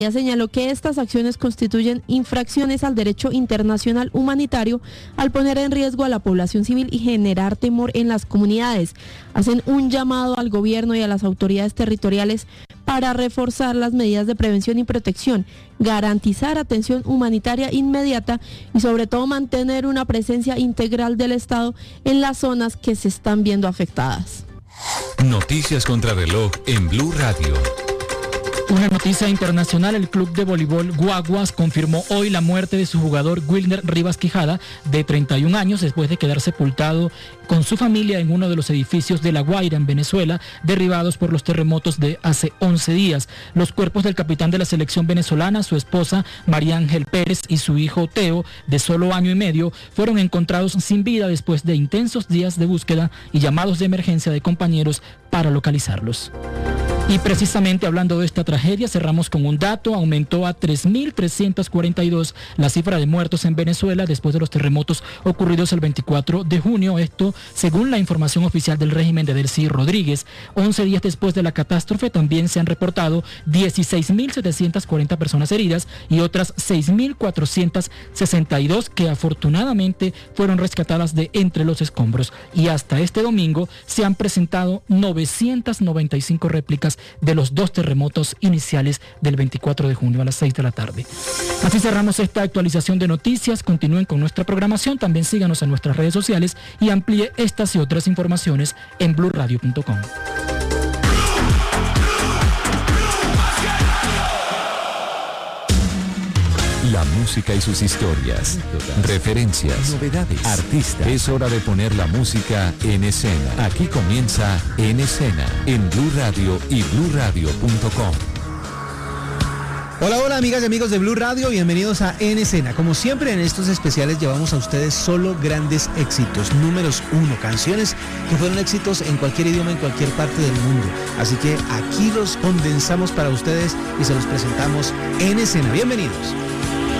Señaló que estas acciones constituyen infracciones al derecho internacional humanitario al poner en riesgo a la población civil y generar temor en las comunidades. Hacen un llamado al gobierno y a las autoridades territoriales para reforzar las medidas de prevención y protección, garantizar atención humanitaria inmediata y sobre todo mantener una presencia integral del Estado en las zonas que se están viendo afectadas. Noticias contra reloj en Blue Radio. Una noticia internacional: el club de voleibol Guaguas confirmó hoy la muerte de su jugador Wilner Rivas Quijada, de 31 años, después de quedar sepultado con su familia en uno de los edificios de La Guaira, en Venezuela, derribados por los terremotos de hace 11 días. Los cuerpos del capitán de la selección venezolana, su esposa María Ángel Pérez y su hijo Teo, de solo año y medio, fueron encontrados sin vida después de intensos días de búsqueda y llamados de emergencia de compañeros para localizarlos. Y precisamente hablando de esta tragedia, cerramos con un dato: aumentó a 3.342 la cifra de muertos en Venezuela después de los terremotos ocurridos el 24 de junio, esto según la información oficial del régimen de Delcy Rodríguez. 11 días después de la catástrofe también se han reportado 16.740 personas heridas y otras 6.462 que afortunadamente fueron rescatadas de entre los escombros. Y hasta este domingo se han presentado 995 réplicas de los dos terremotos iniciales del 24 de junio a las 6 de la tarde. Así cerramos esta actualización de noticias. Continúen con nuestra programación, también síganos en nuestras redes sociales y amplíe estas y otras informaciones en bluradio.com. La música y sus historias, referencias, novedades, artistas. Es hora de poner la música en escena. Aquí comienza En Escena, en Blue Radio y bluradio.com. Hola, hola amigas y amigos de Blue Radio, bienvenidos a En Escena. Como siempre en estos especiales llevamos a ustedes solo grandes éxitos, números 1, canciones que fueron éxitos en cualquier idioma, en cualquier parte del mundo. Así que aquí los condensamos para ustedes y se los presentamos en Escena. Bienvenidos.